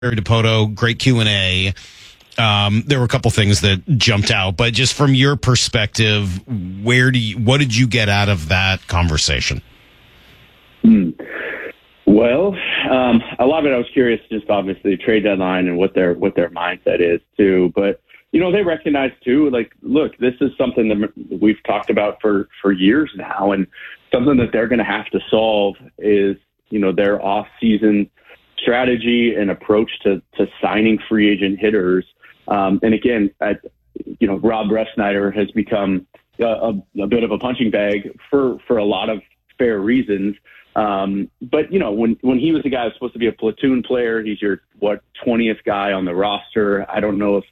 Dipoto, great Q&A. There were a couple things that jumped out, but just from your perspective, what did you get out of that conversation? Well, a lot of it I was curious, just obviously trade deadline and what their mindset is too. But they recognize too, like, look, this is something that we've talked about for years now, and something that they're going to have to solve is their off-season strategy and approach to signing free agent hitters. And again, Rob Refsnyder has become a bit of a punching bag for a lot of fair reasons. But when he was the guy who was supposed to be a platoon player, he's your 20th guy on the roster. I don't know if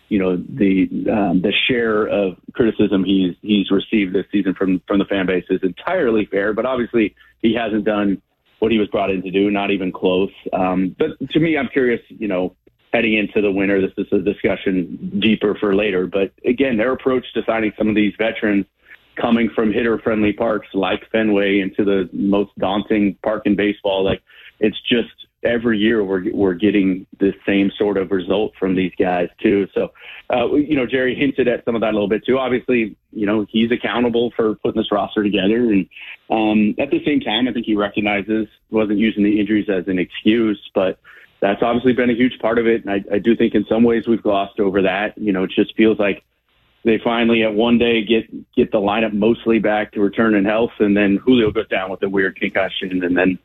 the share of criticism he's received this season from the fan base is entirely fair, but obviously he hasn't done what he was brought in to do, not even close. But to me, I'm curious, heading into the winter, this is a discussion deeper for later. But again, their approach to signing some of these veterans coming from hitter-friendly parks like Fenway into the most daunting park in baseball, like, it's just every year we're getting the same sort of result from these guys too. So, Jerry hinted at some of that a little bit too. Obviously, he's accountable for putting this roster together. And at the same time, I think he recognizes, wasn't using the injuries as an excuse, but that's obviously been a huge part of it. And I do think in some ways we've glossed over that. It just feels like they finally at one day get the lineup mostly back to return in health, and then Julio goes down with a weird concussion, and then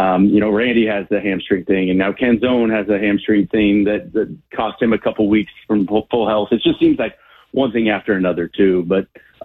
Randy has the hamstring thing, and now Ken Zone has a hamstring thing that cost him a couple weeks from full health. It just seems like one thing after another too. But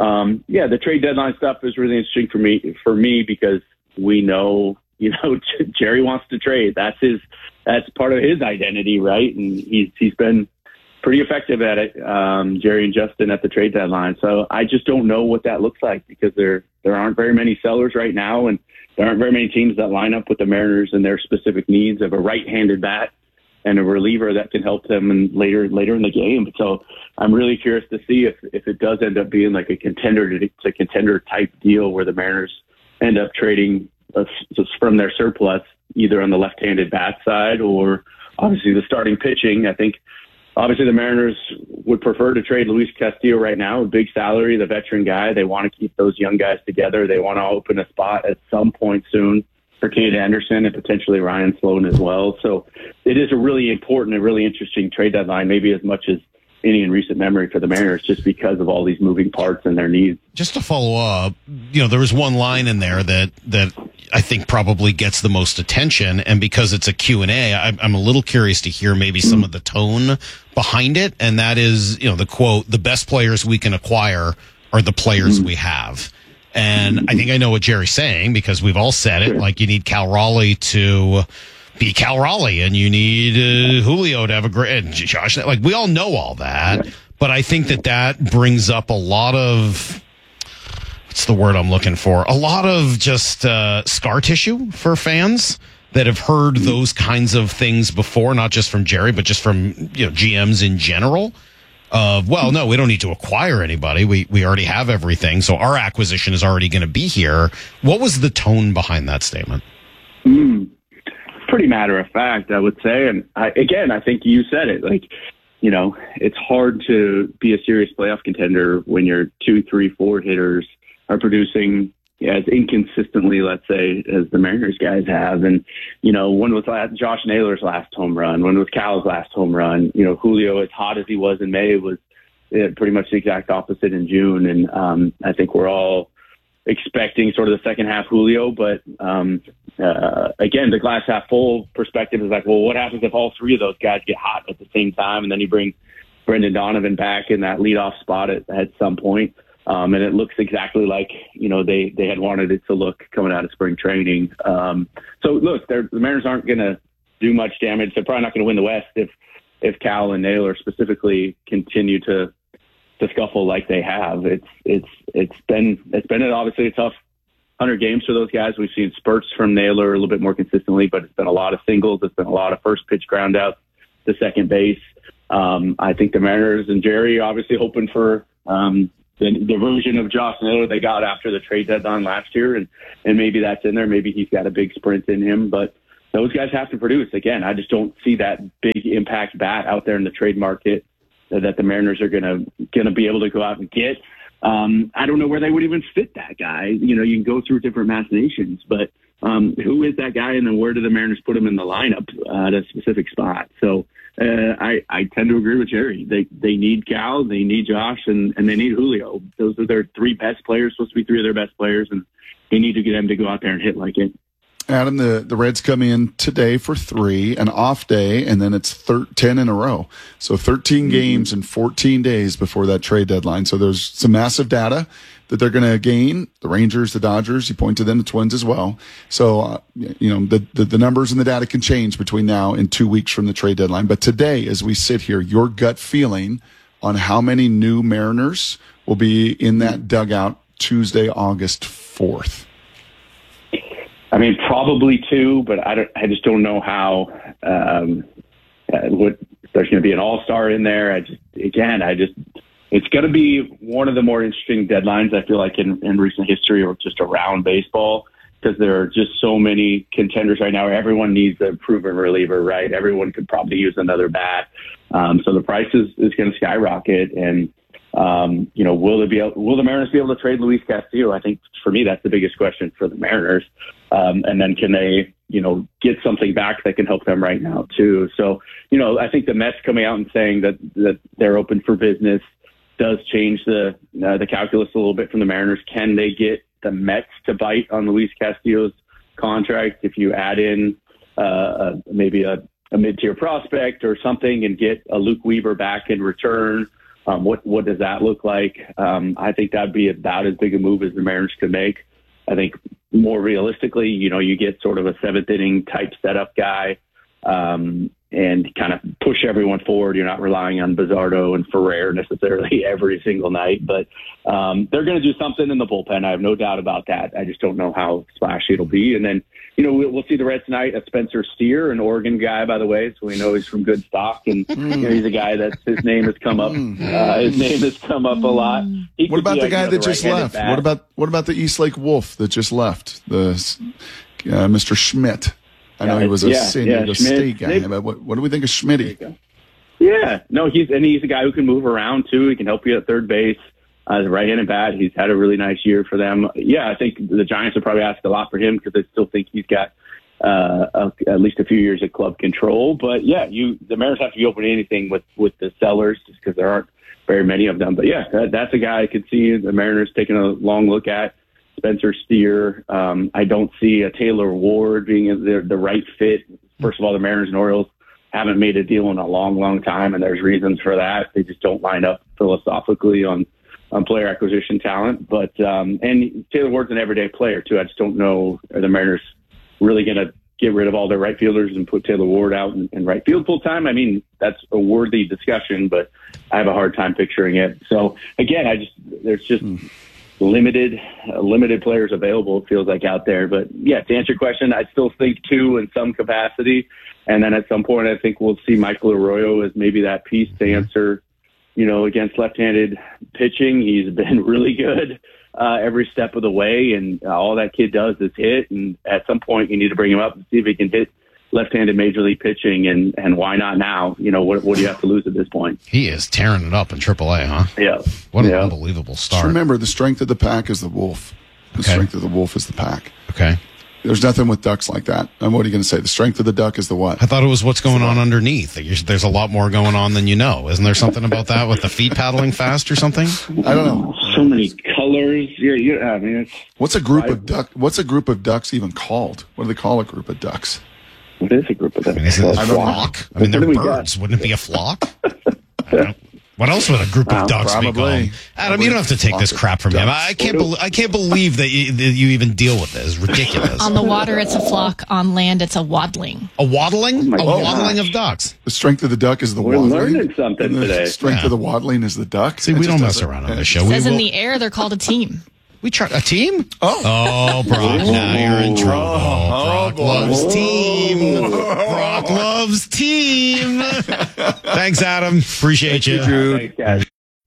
the trade deadline stuff is really interesting for me because we know Jerry wants to trade. That's part of his identity, right? And he's been pretty effective at it, Jerry and Justin, at the trade deadline. So I just don't know what that looks like because there aren't very many sellers right now, and there aren't very many teams that line up with the Mariners and their specific needs of a right-handed bat and a reliever that can help them later in the game. So I'm really curious to see if it does end up being like a contender to contender type deal where the Mariners end up trading from their surplus either on the left-handed bat side or obviously the starting pitching. I think obviously the Mariners would prefer to trade Luis Castillo right now, a big salary, the veteran guy. They want to keep those young guys together. They want to open a spot at some point soon for Cade Anderson and potentially Ryan Sloan as well. So it is a really important and really interesting trade deadline, maybe as much as any in recent memory for the Mariners, just because of all these moving parts and their needs. Just to follow up, there was one line in there that I think probably gets the most attention, and because it's a Q&A, I'm a little curious to hear maybe some of the tone behind it, and that is, the quote, "The best players we can acquire are the players we have." And I think I know what Jerry's saying because we've all said it, like you need Cal Raleigh to be Cal Raleigh, and you need Julio to have a great, and Josh, like we all know all that, but I think that brings up a lot of, what's the word I'm looking for? A lot of just scar tissue for fans that have heard those kinds of things before, not just from Jerry, but just from GMs in general. Well, no, we don't need to acquire anybody. We already have everything, so our acquisition is already going to be here. What was the tone behind that statement? Pretty matter of fact, I would say. And I think you said it. Like, it's hard to be a serious playoff contender when your 2, 3, 4 hitters are producing as inconsistently, let's say, as the Mariners guys have. And, when was Josh Naylor's last home run? When was Cal's last home run? Julio, as hot as he was in May, was pretty much the exact opposite in June. And I think we're all expecting sort of the second half Julio. But, again, the glass half full perspective is like, well, what happens if all three of those guys get hot at the same time? And then you bring Brendan Donovan back in that leadoff spot at some point. And it looks exactly like, they had wanted it to look coming out of spring training. So look, the Mariners aren't going to do much damage. They're probably not going to win the West if Cal and Naylor specifically continue to scuffle like they have. It's been obviously a tough 100 games for those guys. We've seen spurts from Naylor a little bit more consistently, but it's been a lot of singles. It's been a lot of first pitch ground outs to second base. I think the Mariners and Jerry obviously hoping for, the version of Josh Naylor they got after the trade deadline last year, and maybe that's in there. Maybe he's got a big sprint in him, but those guys have to produce. Again, I just don't see that big impact bat out there in the trade market that the Mariners are going to be able to go out and get. I don't know where they would even fit that guy. You can go through different machinations, but who is that guy, and then where do the Mariners put him in the lineup at a specific spot? So I tend to agree with Jerry. They need Cal, they need Josh, and they need Julio. Those are their three best players, supposed to be three of their best players, and they need to get them to go out there and hit like it. Adam, the Reds come in today for 3, an off day, and then it's 10 in a row. So 13 games in 14 days before that trade deadline. So there's some massive data that they're going to gain. The Rangers, the Dodgers, you point to them, the Twins as well. So, the numbers and the data can change between now and 2 weeks from the trade deadline. But today, as we sit here, your gut feeling on how many new Mariners will be in that dugout Tuesday, August 4th? I mean, probably 2, but I just don't know how. There's going to be an all-star in there. It's going to be one of the more interesting deadlines, I feel like, in recent history or just around baseball, because there are just so many contenders right now. Everyone needs a proven reliever, right? Everyone could probably use another bat. So the price is going to skyrocket. And, will the Mariners be able to trade Luis Castillo? I think for me, that's the biggest question for the Mariners. And then can they, get something back that can help them right now too? So, I think the Mets coming out and saying that they're open for business does change the calculus a little bit from the Mariners. Can they get the Mets to bite on Luis Castillo's contract if you add in maybe a mid-tier prospect or something and get a Luke Weaver back in return? What does that look like? I think that'd be about as big a move as the Mariners could make. I think more realistically, you get sort of a 7th inning type setup guy and kind of push everyone forward. You're not relying on Bizardo and Ferrer necessarily every single night, but they're going to do something in the bullpen. I have no doubt about that. I just don't know how splashy it'll be. And then, we'll see the Reds tonight. A Spencer Steer, an Oregon guy, by the way, so we know he's from good stock. And he's a guy that his name has come up. His name has come up a lot. What about the guy that just left? What about the Eastlake Wolf that just left? The Mr. Schmidt. I know he was a San Diego State guy, but what do we think of Schmitty? Yeah, no, he's a guy who can move around too. He can help you at third base. As a right-handed bat, he's had a really nice year for them. Yeah, I think the Giants would probably ask a lot for him because they still think he's got at least a few years of club control. But yeah, the Mariners have to be open to anything with the sellers just because there aren't very many of them. But yeah, that's a guy I could see the Mariners taking a long look at. Spencer Steer. I don't see a Taylor Ward being the right fit. First of all, the Mariners and Orioles haven't made a deal in a long, long time, and there's reasons for that. They just don't line up philosophically on player acquisition talent. But and Taylor Ward's an everyday player too. I just don't know, are the Mariners really going to get rid of all their right fielders and put Taylor Ward out in right field full time? I mean, that's a worthy discussion, but I have a hard time picturing it. So again, there's just limited players available, it feels like, out there. But yeah, to answer your question, I still think 2 in some capacity. And then at some point, I think we'll see Michael Arroyo as maybe that piece to answer, against left-handed pitching. He's been really good every step of the way, and all that kid does is hit. And at some point, you need to bring him up and see if he can hit left-handed major league pitching, and why not now? What do you have to lose at this point? He is tearing it up in AAA, huh? Yeah. What an unbelievable start. Just remember, the strength of the pack is the wolf. The strength of the wolf is the pack. Okay. There's nothing with ducks like that. And what are you going to say? The strength of the duck is the what? I thought it was what's going on underneath. There's a lot more going on than you know. Isn't there something about that with the feet paddling fast or something? I don't know. So many colors. Yeah. I mean, what's a group of ducks even called? What do they call a group of ducks? What is a group of ducks? Is it a flock? I mean, they're birds. Wouldn't it be a flock? I don't know. What else would a group of ducks be called? Adam, you don't have to take this crap from him. I can't believe that you even deal with this. It's ridiculous. On the water, it's a flock. On land, it's a waddling. A waddling? Waddling of ducks. The strength of the duck is the waddling. We're learning something today. The strength of the waddling is the duck. See, we don't mess around on this show. It says in the air, they're called a team. We try a team? Oh, Brock, now you're in trouble. Brock loves team. Brock loves team. Thanks, Adam. Appreciate you. Thanks, guys.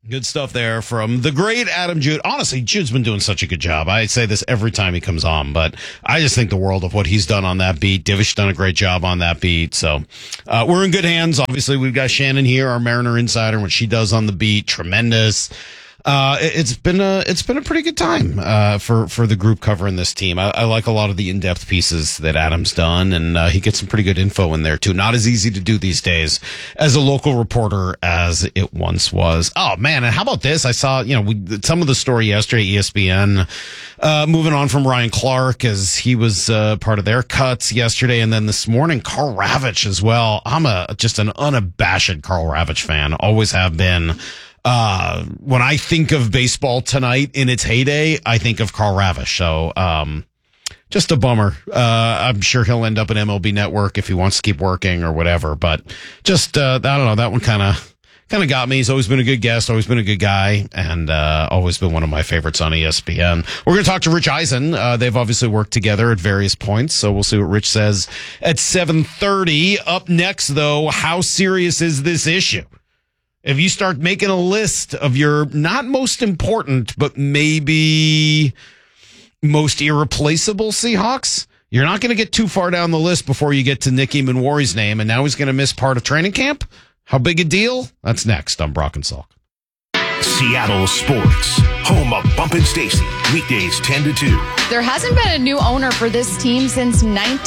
Good stuff there from the great Adam Jude. Honestly, Jude's been doing such a good job. I say this every time he comes on, but I just think the world of what he's done on that beat. Divish done a great job on that beat. So we're in good hands. Obviously, we've got Shannon here, our Mariner insider, what she does on the beat. Tremendous. It's been a pretty good time for the group covering this team. I like a lot of the in-depth pieces that Adam's done, and he gets some pretty good info in there too. Not as easy to do these days as a local reporter as it once was. Oh man, and how about this? I saw some of the story yesterday, ESPN, moving on from Ryan Clark as he was part of their cuts yesterday, and then this morning Karl Ravech as well. I'm just an unabashed Karl Ravech fan, always have been. When I think of baseball tonight in its heyday, I think of Karl Ravech. So, just a bummer. I'm sure he'll end up at MLB Network if he wants to keep working or whatever, but just, I don't know, that one kind of got me. He's always been a good guest, always been a good guy, and, always been one of my favorites on ESPN. We're going to talk to Rich Eisen. They've obviously worked together at various points, so we'll see what Rich says at 7:30. Up next, though, how serious is this issue? If you start making a list of your not most important, but maybe most irreplaceable Seahawks, you're not going to get too far down the list before you get to Nicky Manwari's name, and now he's going to miss part of training camp? How big a deal? That's next on Brock and Salk. Seattle Sports, home of Bump and Stacy, weekdays 10 to 2. There hasn't been a new owner for this team since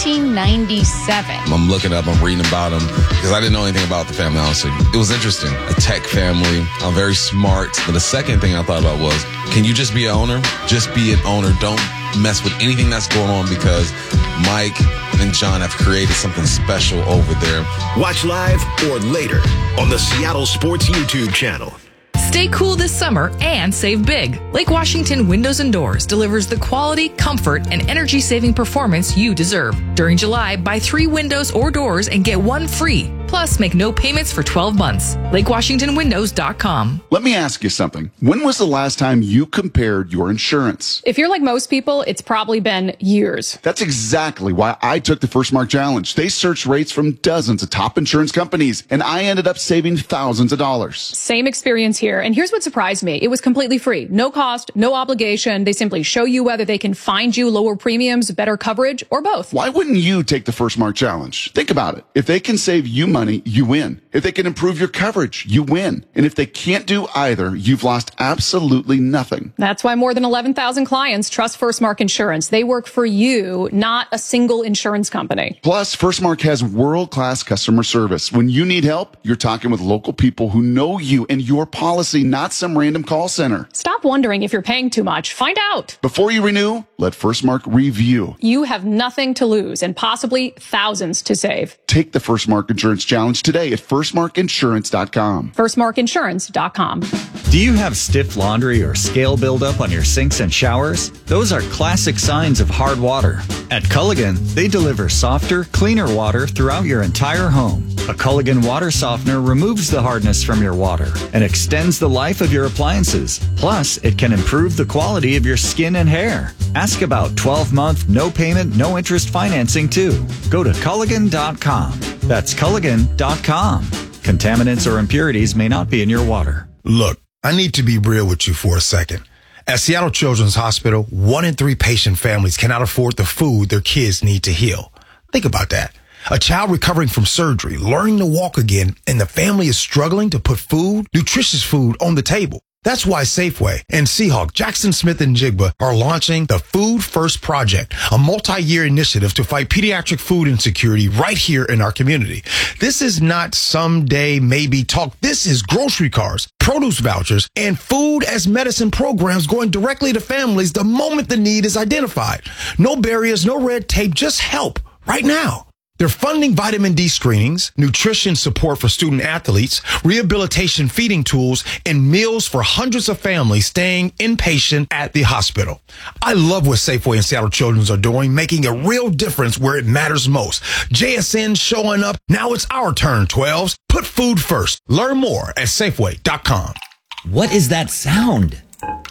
1997. I'm looking up, I'm reading about them because I didn't know anything about the family, honestly. It was interesting. A tech family, very smart. But the second thing I thought about was, can you just be an owner? Just be an owner. Don't mess with anything that's going on because Mike and John have created something special over there. Watch live or later on the Seattle Sports YouTube channel. Stay cool this summer and save big. Lake Washington Windows and Doors delivers the quality, comfort, and energy-saving performance you deserve. During July, buy 3 windows or doors and get 1 free. Plus, make no payments for 12 months. LakeWashingtonWindows.com. Let me ask you something. When was the last time you compared your insurance? If you're like most people, it's probably been years. That's exactly why I took the First Mark Challenge. They searched rates from dozens of top insurance companies, and I ended up saving thousands of dollars. Same experience here. And here's what surprised me. It was completely free. No cost, no obligation. They simply show you whether they can find you lower premiums, better coverage, or both. Why wouldn't you take the First Mark Challenge? Think about it. If they can save you money, you win. If they can improve your coverage, you win. And if they can't do either, you've lost absolutely nothing. That's why more than 11,000 clients trust First Mark Insurance. They work for you, not a single insurance company. Plus, First Mark has world-class customer service. When you need help, you're talking with local people who know you and your policy, not some random call center. Stop wondering if you're paying too much. Find out. Before you renew, let First Mark review. You have nothing to lose and possibly thousands to save. Take the First Mark Insurance Challenge today at firstmarkinsurance.com. Firstmarkinsurance.com. Do you have stiff laundry or scale buildup on your sinks and showers? Those are classic signs of hard water. At Culligan, they deliver softer, cleaner water throughout your entire home. A Culligan water softener removes the hardness from your water and extends the life of your appliances. Plus, it can improve the quality of your skin and hair. Ask about 12-month, no payment, no interest financing too. Go to Culligan.com. That's Culligan.com. Contaminants or impurities may not be in your water. Look, I need to be real with you for a second. At Seattle Children's Hospital, 1 in 3 patient families cannot afford the food their kids need to heal. Think about that. A child recovering from surgery, learning to walk again, and the family is struggling to put food, nutritious food, on the table. That's why Safeway and Seahawk, Jackson Smith and Jigba are launching the Food First Project, a multi-year initiative to fight pediatric food insecurity right here in our community. This is not someday maybe talk. This is grocery cards, produce vouchers, and food as medicine programs going directly to families the moment the need is identified. No barriers, no red tape, just help right now. They're funding vitamin D screenings, nutrition support for student athletes, rehabilitation feeding tools, and meals for hundreds of families staying inpatient at the hospital. I love what Safeway and Seattle Children's are doing, making a real difference where it matters most. JSN showing up. Now it's our turn, 12s. Put food first. Learn more at Safeway.com. What is that sound?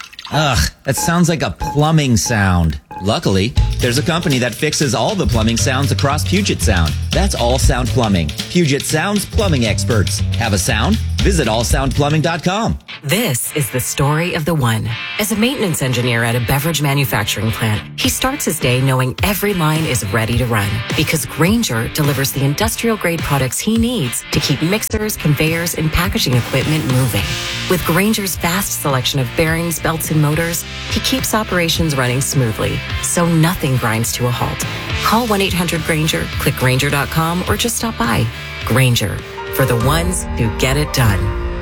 Ugh, that sounds like a plumbing sound. Luckily, there's a company that fixes all the plumbing sounds across Puget Sound. That's All Sound Plumbing. Puget Sound's plumbing experts. Have a sound? Visit allsoundplumbing.com. This is the story of the one. As a maintenance engineer at a beverage manufacturing plant, he starts his day knowing every line is ready to run because Grainger delivers the industrial-grade products he needs to keep mixers, conveyors, and packaging equipment moving. With Grainger's vast selection of bearings, belts, and motors, he keeps operations running smoothly, so nothing grinds to a halt. Call 1-800-GRAINGER, click Grainger.com, or just stop by. Grainger, for the ones who get it done.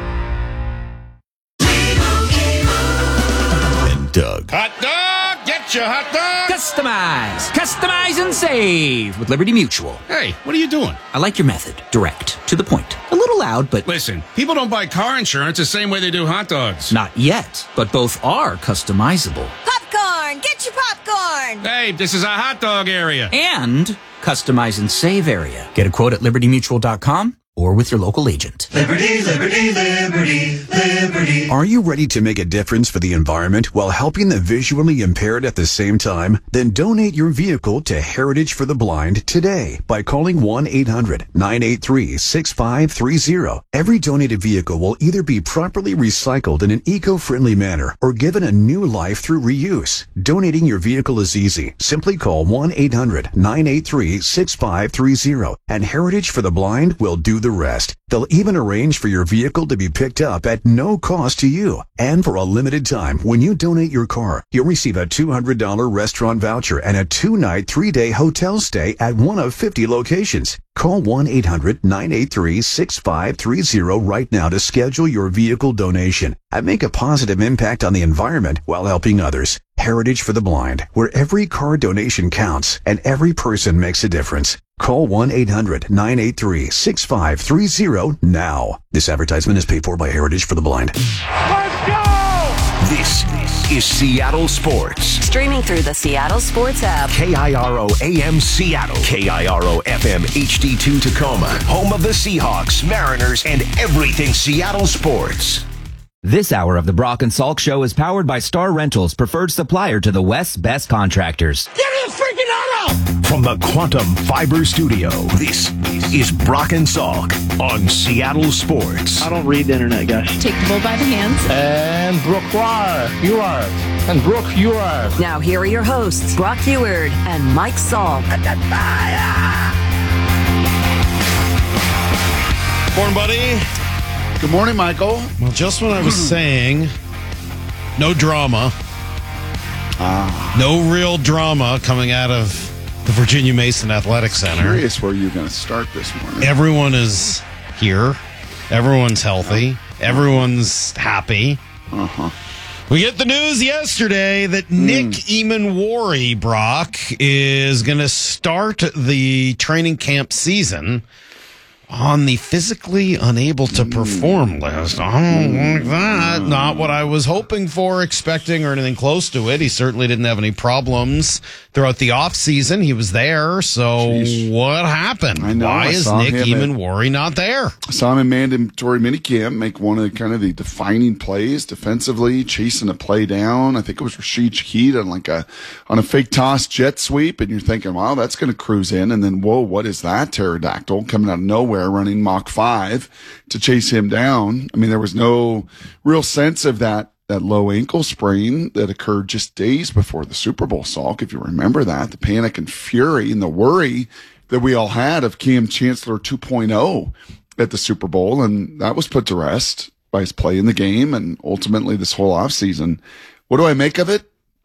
And Doug. Hot dog! Get your hot dog! Customize and save with Liberty Mutual. Hey, what are you doing? I like your method. Direct, to the point. A little loud, but... Listen, people don't buy car insurance the same way they do hot dogs. Not yet, but both are customizable. Popcorn! Get your popcorn! Hey, this is a hot dog area. And customize and save area. Get a quote at libertymutual.com or with your local agent. Liberty, liberty, liberty, liberty. Are you ready to make a difference for the environment while helping the visually impaired at the same time? Then donate your vehicle to Heritage for the Blind today by calling 1-800-983-6530. Every donated vehicle will either be properly recycled in an eco-friendly manner or given a new life through reuse. Donating your vehicle is easy. Simply call 1-800-983-6530 and Heritage for the Blind will do the rest. They'll even arrange for your vehicle to be picked up at no cost to you. And for a limited time, when you donate your car, you'll receive a $200 restaurant voucher and a 2-night, 3-day hotel stay at one of 50 locations. Call 1-800-983-6530 right now to schedule your vehicle donation and make a positive impact on the environment while helping others. Heritage for the Blind, where every car donation counts and every person makes a difference. Call 1-800-983-6530 now. This advertisement is paid for by Heritage for the Blind. Let's go! This is Seattle Sports. Streaming through the Seattle Sports app. KIRO AM Seattle. KIRO FM HD2 Tacoma. Home of the Seahawks, Mariners, and everything Seattle sports. This hour of the Brock and Salk Show is powered by Star Rentals, preferred supplier to the West's best contractors. Get his freaking auto! From the Quantum Fiber Studio, this is Brock and Salk on Seattle Sports. I don't read the internet, guys. Take the bull by the hands. And Brooke, you are. And Brooke, you are. Now here are your hosts, Brock Heward and Mike Salk. Morning, buddy. Good morning, Michael. Well, just when I was saying no drama, no real drama coming out of the Virginia Mason Athletic Center. Curious where you're going to start this morning. Everyone is here. Everyone's healthy. Everyone's happy. We get the news yesterday that Nick Eamon-Wari, Brock, is going to start the training camp season on the physically unable to perform list. I don't like that. Not what I was hoping for, expecting, or anything close to it. He certainly didn't have any problems throughout the offseason. He was there. So what happened? I know. Why is Nick Eamon-Wari not there? I saw him in mandatory minicamp make one of kind of the defining plays defensively, chasing a play down. I think it was Rashid Shaheed on a fake toss jet sweep. And you're thinking, wow, that's going to cruise in. And then, whoa, what is that pterodactyl coming out of nowhere? Running Mach 5 to chase him down. I mean, there was no real sense of that low ankle sprain that occurred just days before the Super Bowl, Salk, if you remember that. The panic and fury and the worry that we all had of Cam Chancellor 2.0 at the Super Bowl, and that was put to rest by his play in the game and ultimately this whole offseason. What do I make of it?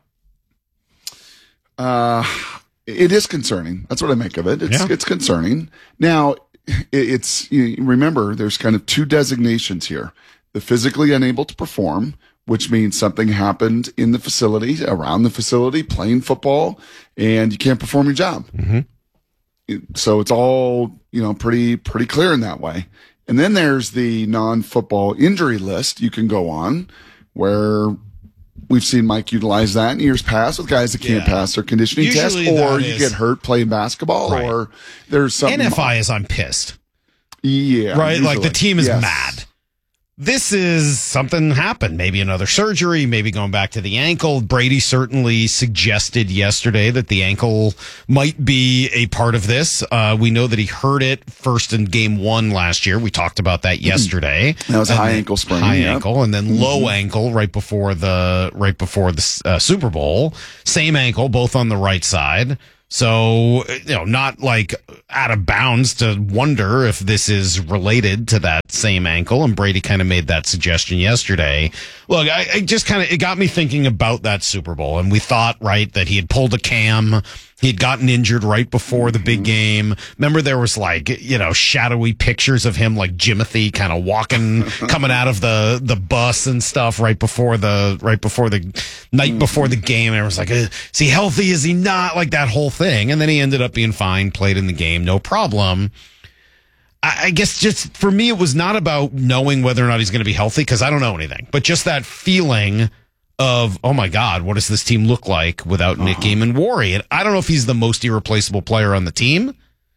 It is concerning. That's what I make of it. It's concerning. Now, remember, there's kind of two designations here. The physically unable to perform, which means something happened in the facility, around the facility, playing football, and you can't perform your job. So it's all, pretty clear in that way. And then there's the non-football injury list you can go on, where we've seen Mike utilize that in years past with guys that can't pass their conditioning test, or you get hurt playing basketball, or there's something. NFI is I'm pissed. Yeah. Right? Usually. Like the team is mad this is something happened. Maybe another surgery, maybe going back to the ankle. Brady certainly suggested yesterday that the ankle might be a part of this. We know that he hurt it first in game 1 last year. We talked about that yesterday. That was a high ankle sprain. High ankle, and then low ankle right before the Super Bowl. Same ankle, both on the right side. So, not like out of bounds to wonder if this is related to that same ankle. And Brady kind of made that suggestion yesterday. Look, I just it got me thinking about that Super Bowl. And we thought, right, that he had pulled a cam. He had gotten injured right before the big game. Remember, there was shadowy pictures of him like Jimothy kind of walking, coming out of the bus and stuff right before the night before the game. And it was like, is he healthy? Is he not? Like that whole thing. And then he ended up being fine, played in the game, no problem. I guess just for me, it was not about knowing whether or not he's going to be healthy because I don't know anything, but just that feeling of, oh my God, what does this team look like without Nick Gaiman-Worry? And I don't know if he's the most irreplaceable player on the team,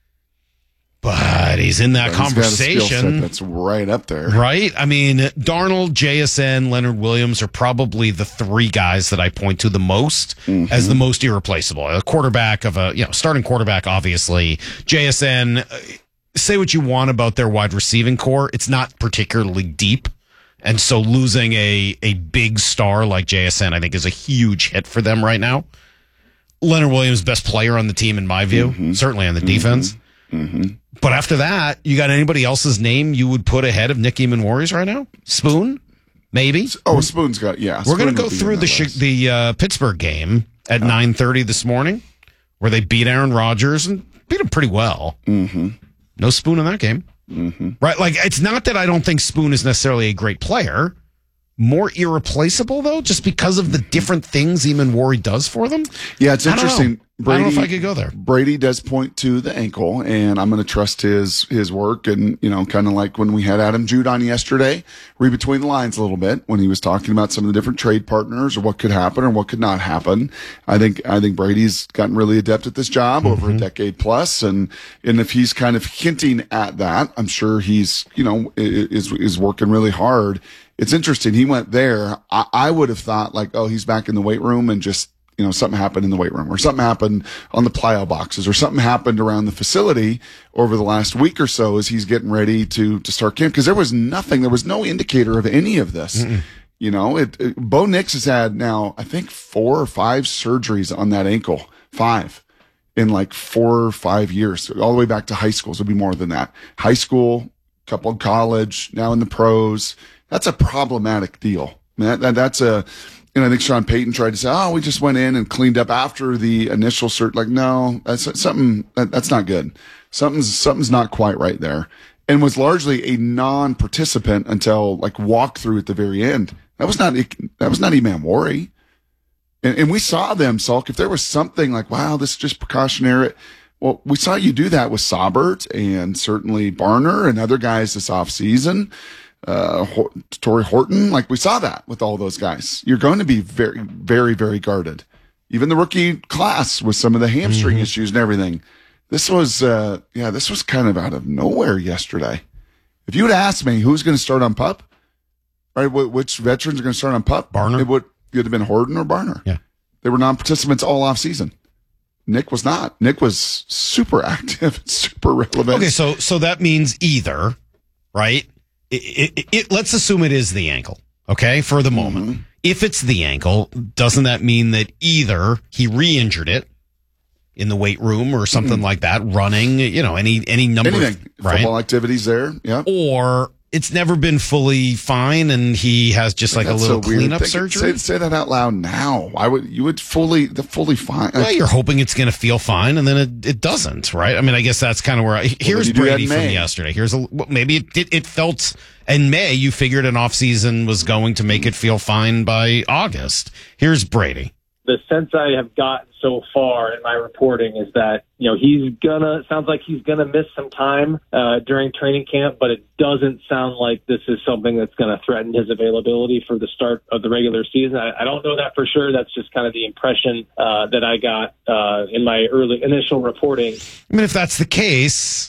but he's in that conversation. He's got a skill set that's right up there. Right? I mean, Darnold, JSN, Leonard Williams are probably the 3 guys that I point to the most as the most irreplaceable. A quarterback of starting quarterback, obviously. JSN, say what you want about their wide receiving core. It's not particularly deep. And so losing a big star like JSN, I think, is a huge hit for them right now. Leonard Williams, best player on the team, in my view, certainly on the defense. But after that, you got anybody else's name you would put ahead of Nick Gaiman-Worry right now? Spoon? Maybe? Oh, Spoon's got, yeah. We're going to go through the Pittsburgh game at 9:30 this morning, where they beat Aaron Rodgers and beat him pretty well. No Spoon in that game. Right? Like, it's not that I don't think Spoon is necessarily a great player. More irreplaceable, though, just because of the different things Gaiman-Worry does for them? Yeah, it's interesting. I don't know if I could go there. Brady does point to the ankle, and I'm going to trust his work. And, kind of like when we had Adam Jude on yesterday, read between the lines a little bit when he was talking about some of the different trade partners or what could happen or what could not happen. I think Brady's gotten really adept at this job over a decade plus. And if he's kind of hinting at that, I'm sure he's, is working really hard. It's interesting. He went there. I would have thought like, oh, he's back in the weight room and just, something happened in the weight room or something happened on the plyo boxes or something happened around the facility over the last week or so as he's getting ready to start camp. Cause there was no indicator of any of this. Bo Nix has had now, I think 4 or 5 surgeries on that ankle, 5 in like 4 or 5 years, all the way back to high school. So it'll be more than that. High school, couple in college, now in the pros. That's a problematic deal. That's I think Sean Payton tried to say, oh, we just went in and cleaned up after the initial cert. Like, no, that's something that's not good. Something's not quite right there. And was largely a non-participant until like walkthrough at the very end. That was not Gaiman-Worry. And we saw them, Salk. If there was something like, wow, this is just precautionary. Well, we saw you do that with Saubert and certainly Barner and other guys this offseason. Torrey Horton, like we saw that with all those guys. You're going to be very, very, very guarded. Even the rookie class with some of the hamstring issues and everything. This was kind of out of nowhere yesterday. If you would ask me who's going to start on PUP, right? Which veterans are going to start on PUP? Barner. It would have been Horton or Barner. Yeah. They were non-participants all off season. Nick was not. Nick was super active, super relevant. Okay. So that means either, right? Let's assume it is the ankle, okay, for the moment. If it's the ankle, doesn't that mean that either he re-injured it in the weight room or something like that, running, any number of football activities there, yeah, or it's never been fully fine and he has just like a little cleanup surgery? Say that out loud now. Why would you fully fine? Well, you're hoping it's going to feel fine, and then it doesn't, right? I mean, I guess that's kind of where here's Brady from yesterday. Maybe it felt in May. You figured an off season was going to make it feel fine by August. Here's Brady. The sense I have gotten so far in my reporting is that, sounds like he's gonna miss some time during training camp, but it doesn't sound like this is something that's going to threaten his availability for the start of the regular season. I don't know that for sure. That's just kind of the impression that I got in my initial reporting. I mean, if that's the case,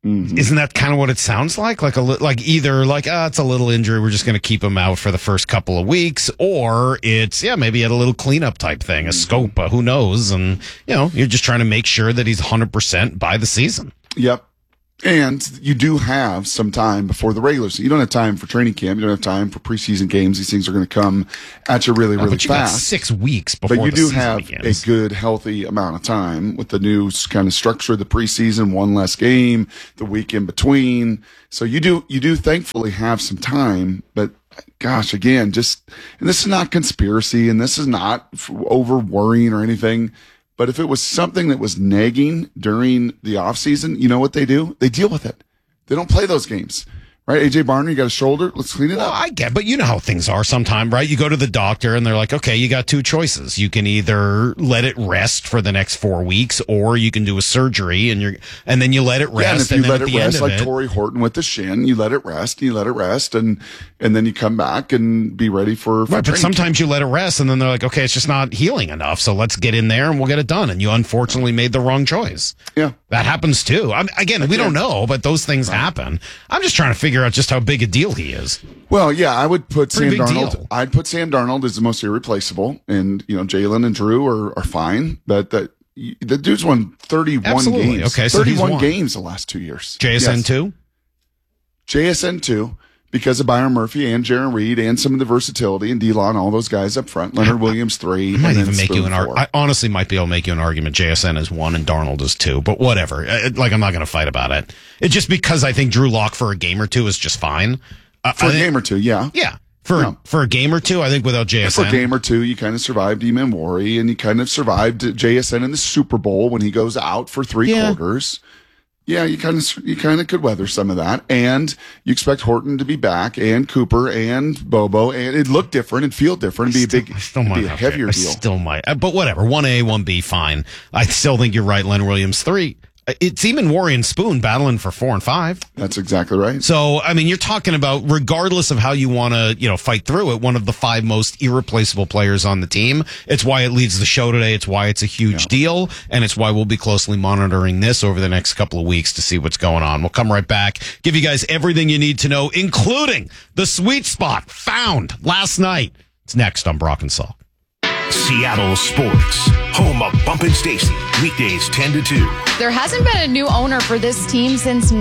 Isn't that kind of what it sounds like? Like either it's a little injury, we're just going to keep him out for the first couple of weeks, or it's maybe at a little cleanup type thing, a scope, who knows? And you're just trying to make sure that he's 100% by the season. Yep. And you do have some time before the regular season. You don't have time for training camp. You don't have time for preseason games. These things are going to come at you really, really but you fast. Got 6 weeks before but you the do season have begins. a good, healthy amount of time with the new kind of structure of the preseason, one less game, the week in between. So you do thankfully have some time, but gosh, again, and this is not conspiracy and this is not over worrying or anything. But if it was something that was nagging during the offseason, you know what they do? They deal with it. They don't play those games. Right? AJ Barner, you got a shoulder. Let's clean it up. I get, but you know how things are sometimes, right? You go to the doctor and they're like, okay, you got 2 choices. You can either let it rest for the next 4 weeks, or you can do a surgery and then you let it rest. Yeah, and if you let it rest, like Torrey Horton with the shin, you let it rest, and then you come back and be ready for right, but sometimes you let it rest and then they're like, okay, it's just not healing enough, so let's get in there and we'll get it done. And you unfortunately made the wrong choice. Yeah. That happens too. We don't know, but those things happen. I'm just trying to figure out just how big a deal he is. Well, yeah, I would put Pretty Sam big Darnold. deal. I'd put Sam Darnold as the most irreplaceable, and Jalen and Drew are fine, but the dude's won 31 Absolutely. games. Okay, so 31 games the last 2 years. JSN 2? JSN 2. Because of Byron Murphy and Jaron Reed and some of the versatility and D-Law, all those guys up front. Leonard Williams 3. I might and even then make you Spoon an 4. I honestly might be able to make you an argument. JSN is 1 and Darnold is 2, but whatever. I'm not going to fight about it. It's just because I think Drew Lock for a game or 2 is just fine. For a game or 2, yeah. Yeah. For a game or 2, I think without JSN. For a game or 2, you kind of survived Eman Wari, and you kind of survived JSN in the Super Bowl when he goes out for 3 quarters. Yeah, you kind of could weather some of that, and you expect Horton to be back, and Cooper, and Bobo, and it looked different and feel different, and be a heavier deal. Still might, but whatever. 1A, 1B, fine. I still think you're right. Leonard Williams 3. It's even Wari and Spoon battling for 4 and 5. That's exactly right. So, you're talking about, regardless of how you want to, fight through it, one of the 5 most irreplaceable players on the team. It's why it leads the show today. It's why it's a huge deal. And it's why we'll be closely monitoring this over the next couple of weeks to see what's going on. We'll come right back, give you guys everything you need to know, including the sweet spot found last night. It's next on Brock and Salk. Seattle Sports, home of Bump and Stacy, weekdays 10 to 2. There hasn't been a new owner for this team since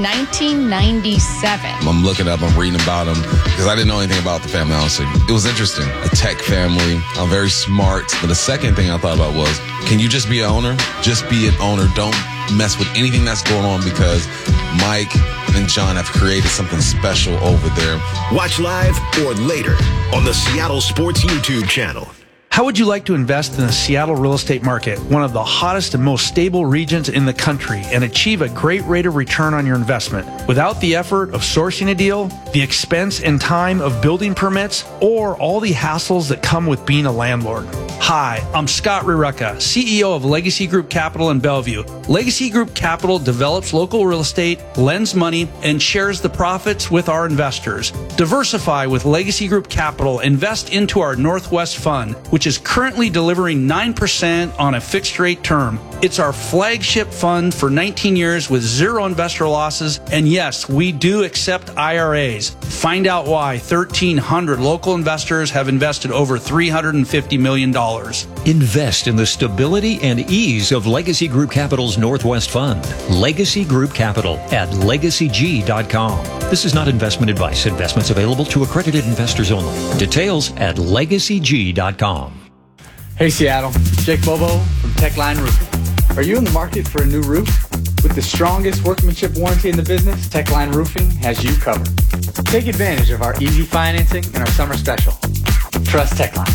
1997. I'm looking up, I'm reading about them because I didn't know anything about the family, honestly. It was interesting. A tech family, very smart. But the second thing I thought about was, can you just be an owner? Just be an owner. Don't mess with anything that's going on, because Mike and John have created something special over there. Watch live or later on the Seattle Sports YouTube channel. How would you like to invest in the Seattle real estate market, one of the hottest and most stable regions in the country, and achieve a great rate of return on your investment without the effort of sourcing a deal, the expense and time of building permits, or all the hassles that come with being a landlord? Hi, I'm Scott Rirucka, CEO of Legacy Group Capital in Bellevue. Legacy Group Capital develops local real estate, lends money, and shares the profits with our investors. Diversify with Legacy Group Capital. Invest into our Northwest Fund, which is currently delivering 9% on a fixed rate term. It's our flagship fund for 19 years with 0 investor losses. And yes, we do accept IRAs. Find out why 1,300 local investors have invested over $350 million. Invest in the stability and ease of Legacy Group Capital's Northwest Fund. Legacy Group Capital at legacyg.com. This is not investment advice. Investments available to accredited investors only. Details at legacyg.com. Hey Seattle, Jake Bobo from Techline Roofing. Are you in the market for a new roof? With the strongest workmanship warranty in the business, Techline Roofing has you covered. Take advantage of our easy financing and our summer special. Trust Techline.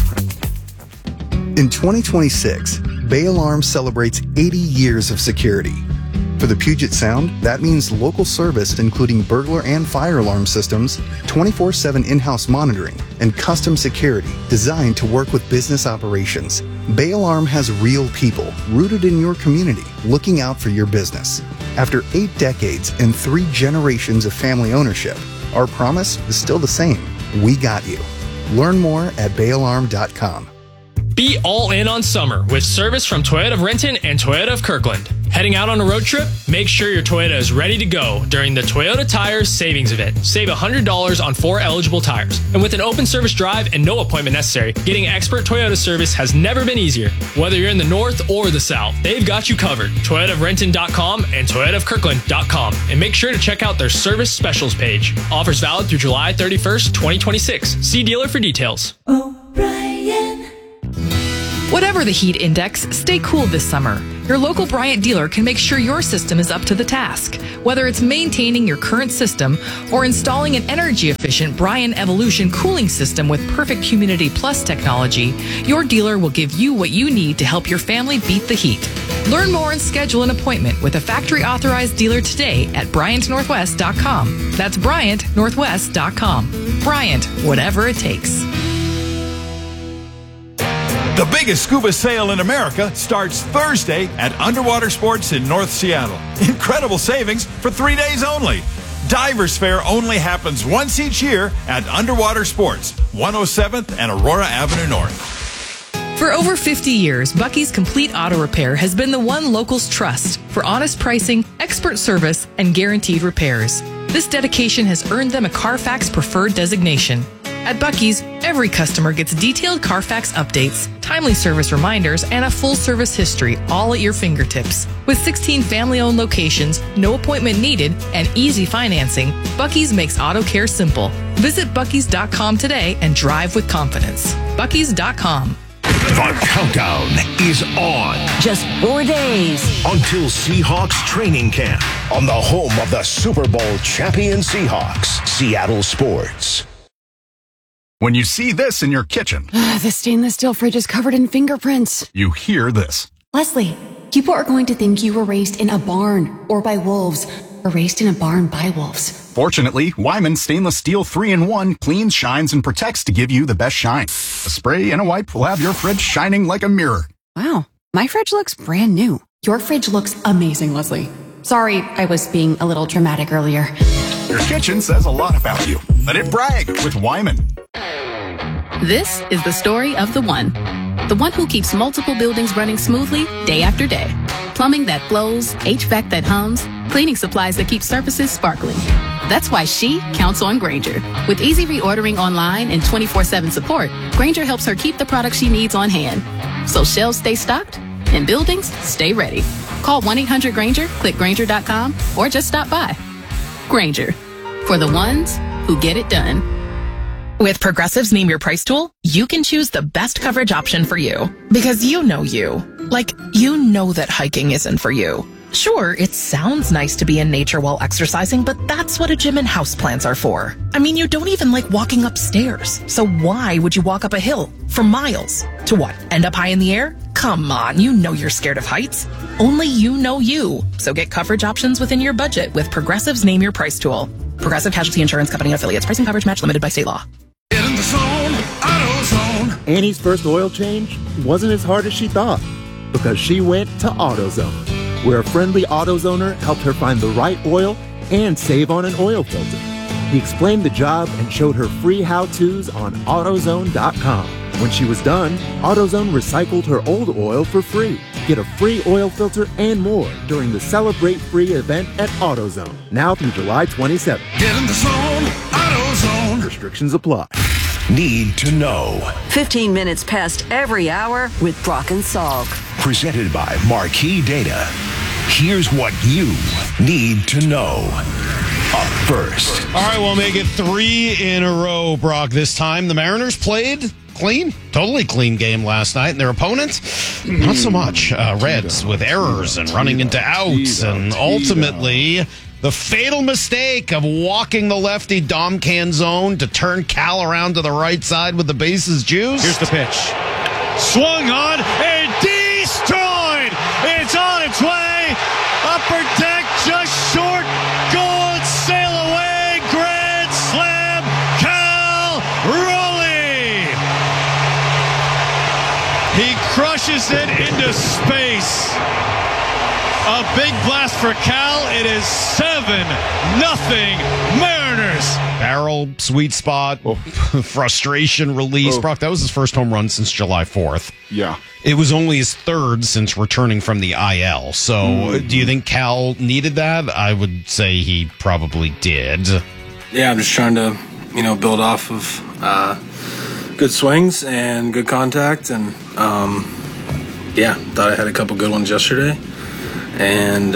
In 2026, Bay Alarm celebrates 80 years of security. For the Puget Sound, that means local service including burglar and fire alarm systems, 24/7 in-house monitoring, and custom security designed to work with business operations. Bay Alarm has real people rooted in your community looking out for your business. After 8 decades and 3 generations of family ownership, our promise is still the same. We got you. Learn more at bayalarm.com. Be all in on summer with service from Toyota of Renton and Toyota of Kirkland. Heading out on a road trip? Make sure your Toyota is ready to go during the Toyota Tires Savings Event. Save $100 on 4 eligible tires. And with an open service drive and no appointment necessary, getting expert Toyota service has never been easier. Whether you're in the north or the south, they've got you covered. ToyotaofRenton.com and ToyotaofKirkland.com. And make sure to check out their service specials page. Offers valid through July 31st, 2026. See dealer for details. Whatever the heat index, stay cool this summer. Your local Bryant dealer can make sure your system is up to the task. Whether it's maintaining your current system or installing an energy-efficient Bryant Evolution cooling system with perfect Humidity Plus technology, your dealer will give you what you need to help your family beat the heat. Learn more and schedule an appointment with a factory-authorized dealer today at BryantNorthwest.com. That's BryantNorthwest.com. Bryant, whatever it takes. The biggest scuba sale in America starts Thursday at Underwater Sports in North Seattle. Incredible savings for 3 days only. Divers Fair only happens once each year at Underwater Sports, 107th and Aurora Avenue North. For over 50 years, Bucky's Complete Auto Repair has been the one locals trust for honest pricing, expert service, and guaranteed repairs. This dedication has earned them a Carfax Preferred designation. At Bucky's, every customer gets detailed Carfax updates, timely service reminders, and a full service history, all at your fingertips. With 16 family-owned locations, no appointment needed, and easy financing, Bucky's makes auto care simple. Visit Bucky's.com today and drive with confidence. Bucky's.com. The countdown is on. Just 4 days until Seahawks training camp on the home of the Super Bowl champion Seahawks, Seattle Sports. When you see this in your kitchen, the stainless steel fridge is covered in fingerprints. You hear this. Leslie, people are going to think you were raised in a barn or by wolves, or raised in a barn by wolves. Fortunately, Wyman Stainless Steel 3-in-1 cleans, shines, and protects to give you the best shine. A spray and a wipe will have your fridge shining like a mirror. Wow, my fridge looks brand new. Your fridge looks amazing, Leslie. Sorry, I was being a little dramatic earlier. Your kitchen says a lot about you. Let it brag with Wyman. This is the story of the one who keeps multiple buildings running smoothly day after day. Plumbing that flows, HVAC that hums, cleaning supplies that keep surfaces sparkling. That's why she counts on Grainger. With easy reordering online and 24/7 support, Grainger helps her keep the products she needs on hand. So shelves stay stocked and buildings stay ready. Call 1-800-GRAINGER, click Grainger.com, or just stop by. Grainger, for the ones who get it done. With Progressive's Name Your Price tool, you can choose the best coverage option for you. Because you know you. Like, you know that hiking isn't for you. Sure, it sounds nice to be in nature while exercising, but that's what a gym and houseplants are for. I mean, you don't even like walking upstairs. So why would you walk up a hill for miles? To what, end up high in the air? Come on, you know you're scared of heights. Only you know you. So get coverage options within your budget with Progressive's Name Your Price tool. Progressive Casualty Insurance Company affiliates. Pricing coverage match limited by state law. In the zone, AutoZone. Annie's first oil change wasn't as hard as she thought because she went to AutoZone, where a friendly AutoZoner helped her find the right oil and save on an oil filter. He explained the job and showed her free how-tos on AutoZone.com. When she was done, AutoZone recycled her old oil for free. Get a free oil filter and more during the Celebrate Free event at AutoZone, now through July 27th. Get in the zone, AutoZone. Restrictions apply. Need to know. 15 minutes past every hour with Brock and Salk. Presented by Marquee Data. Here's what you need to know. Up first. All right, we'll make it 3 in a row, Brock. This time, the Mariners played clean, totally clean game last night, and their opponents, not so much. Reds with errors and running into outs, and ultimately the fatal mistake of walking the lefty Dom Canzone to turn Cal around to the right side with the bases juiced. Here's the pitch. Swung on and destroyed. It's on its way. Upper deck just short. Go sail away. Grand slam. Cal Raleigh. He crushes it into space. A big blast for Cal. It is 7-0 Mariners. Barrel, sweet spot, frustration release. Brock, that was his first home run since July 4th. Yeah. It was only his third since returning from the IL. So do you think Cal needed that? I would say he probably did. Yeah, I'm just trying to, build off of good swings and good contact. And, thought I had a couple good ones yesterday. And,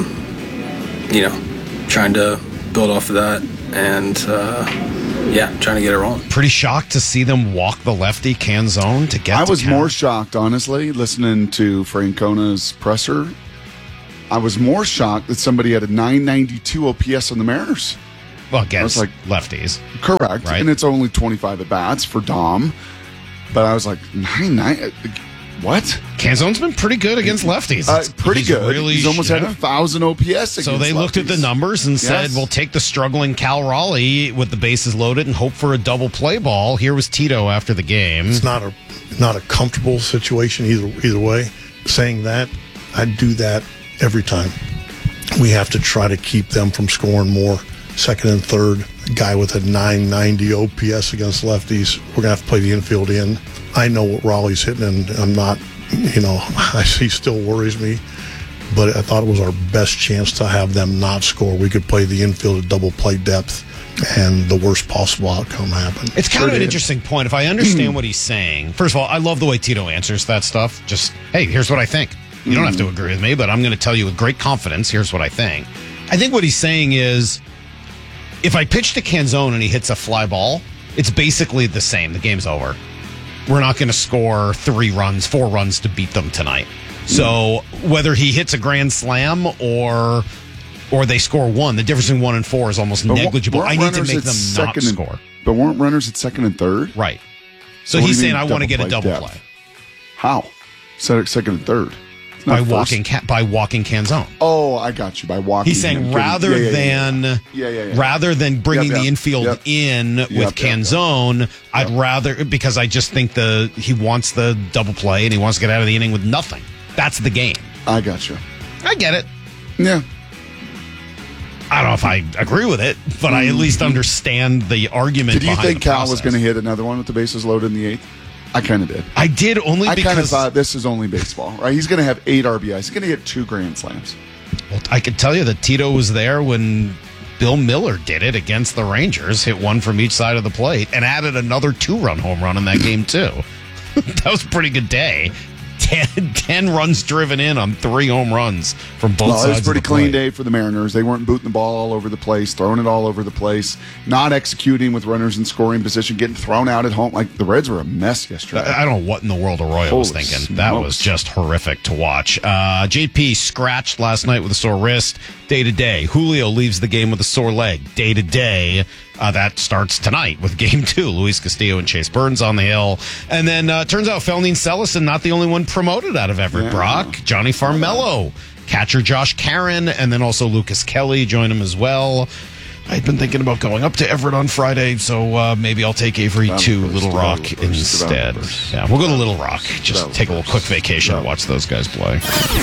trying to build off of that and, trying to get it rolling. Pretty shocked to see them walk the lefty Canzone to get I to was Cal. more shocked, honestly, listening to Francona's presser. I was more shocked that somebody had a 992 OPS on the Mariners. Well, against lefties. Correct. Right. And it's only 25 at-bats for Dom. But I was like, 9 what? Canzone's been pretty good against lefties. Pretty good. He's almost had 1,000 OPS against So they looked at the numbers and said, we'll take the struggling Cal Raleigh with the bases loaded and hope for a double play ball. Here was Tito after the game. It's not a comfortable situation either way. Saying that, I'd do that every time. We have to try to keep them from scoring more. Second and third, a guy with a 990 OPS against lefties, we're going to have to play the infield in. I know what Raleigh's hitting, and I'm not, he still worries me. But I thought it was our best chance to have them not score. We could play the infield at double play depth, and the worst possible outcome happened. It's kind of an interesting point. If I understand what he's saying, first of all, I love the way Tito answers that stuff. Just, hey, here's what I think. You don't have to agree with me, but I'm going to tell you with great confidence, here's what I think. I think what he's saying is, if I pitch to Canzone and he hits a fly ball, it's basically the same. The game's over. We're not going to score 4 runs to beat them tonight. So whether he hits a grand slam or they score 1, the difference in 1 and 4 is almost negligible. I need to make them not score. But weren't runners at second and third? Right. So he's saying I want to get a double play. How? Second and third. By walking Canzone. Oh, I got you. By walking. He's saying rather than bringing the infield in with Canzone, I'd rather, because I just think he wants the double play and he wants to get out of the inning with nothing. That's the game. I got you. I get it. Yeah. I don't know if I agree with it, but I at least understand the argument. Did you think Cal was going to hit another one with the bases loaded in the 8th? I kind of did. I did only because... I kind of thought this is only baseball, right? He's going to have 8 RBIs. He's going to get 2 grand slams. Well, I could tell you that Tito was there when Bill Miller did it against the Rangers, hit 1 from each side of the plate, and added another 2-run home run in that game, too. That was a pretty good day. 10 runs driven in on 3 home runs from both sides of the plate. It was a pretty clean day for the Mariners. They weren't booting the ball all over the place, throwing it all over the place, not executing with runners in scoring position, getting thrown out at home. Like, the Reds were a mess yesterday. I don't know what in the world Arroyo was thinking. Smokes. That was just horrific to watch. JP scratched last night with a sore wrist. Day to day. Julio leaves the game with a sore leg. Day to day. That starts tonight with Game 2. Luis Castillo and Chase Burns on the hill. And then turns out Felnine Cellison, not the only one promoted out of Everett Brock. Johnny Farmello, catcher Josh Caron, and then also Lucas Kelly join him as well. I'd been thinking about going up to Everett on Friday, so maybe I'll take Avery to Little Rock instead. Yeah, we'll go to Little Rock. Just take a little quick vacation and watch those guys play.